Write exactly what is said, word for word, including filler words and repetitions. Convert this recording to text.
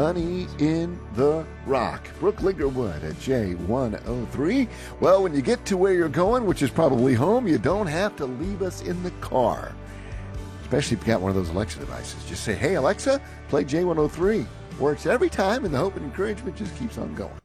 Honey in the Rock. Brooke Lingerwood at J one oh three. Well, when you get to where you're going, which is probably home, you don't have to leave us in the car. Especially if you got one of those Alexa devices. Just say, hey, Alexa, play J one oh three. Works every time, and the hope and encouragement just keeps on going.